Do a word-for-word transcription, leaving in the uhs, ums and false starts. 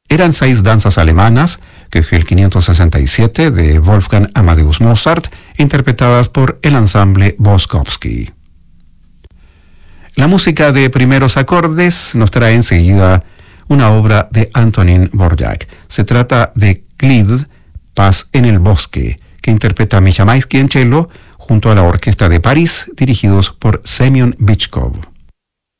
Eran seis danzas alemanas, Köchel quinientos sesenta y siete de Wolfgang Amadeus Mozart, interpretadas por el ensamble Boskowski. La música de primeros acordes nos trae enseguida una obra de Antonín Dvořák. Se trata de Klid, Paz en el Bosque, que interpreta Misha Maisky en cello junto a la Orquesta de París, dirigidos por Semyon Bychkov.